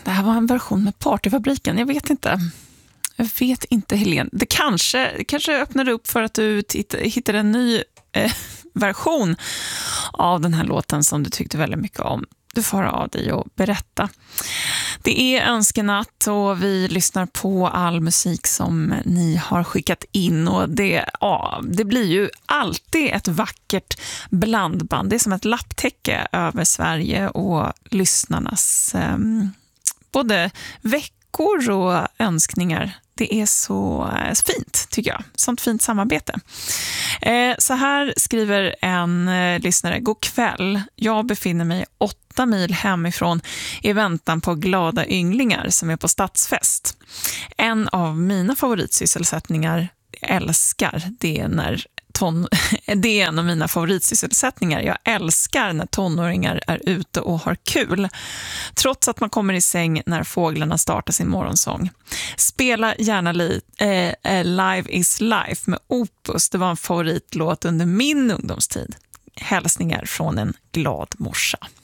Det här var en version med Partyfabriken. Jag vet inte, Helene. Det kanske öppnade upp för att du hittar en ny version av den här låten som du tyckte väldigt mycket om. Du får höra av dig och berätta. Det är önskenatt och vi lyssnar på all musik som ni har skickat in, och det blir ju alltid ett vackert blandband. Det är som ett lapptäcke över Sverige och lyssnarnas både veckor och önskningar. Det är så fint, tycker jag. Sånt fint samarbete. Så här skriver en lyssnare. God kväll. Jag befinner mig 8 mil hemifrån i väntan på glada ynglingar som är på stadsfest. En av mina favoritsysselsättningar, älskar, det är en av mina favoritsysselsättningar. Jag älskar när tonåringar är ute och har kul. Trots att man kommer i säng när fåglarna startar sin morgonsång. Spela gärna Live is Life med Opus. Det var en favoritlåt under min ungdomstid. Hälsningar från en glad morsa.